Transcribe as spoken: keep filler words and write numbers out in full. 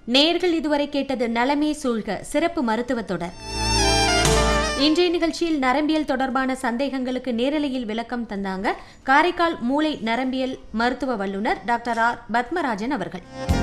நேயர்கள் இதுவரை கேட்டது நலமே சூழ்க சிறப்பு மருத்துவ தொடர். இன்றைய நிகழ்ச்சியில் நரம்பியல் தொடர்பான சந்தேகங்களுக்கு நேரலையில் விளக்கம் தந்தாங்க காரைக்கால் மூளை நரம்பியல் மருத்துவ வல்லுநர் டாக்டர் ஆர் பத்மராஜன் அவர்கள்.